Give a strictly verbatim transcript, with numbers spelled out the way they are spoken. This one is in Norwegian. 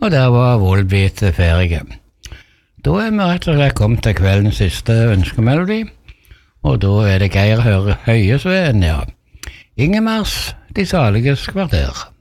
og der var Volbeat ferdige. Da er vi rett og slett kommet til kveldens siste ønskemelodi, og da er det Geir Høie som er nede. Ingemars, De saliges kvarter.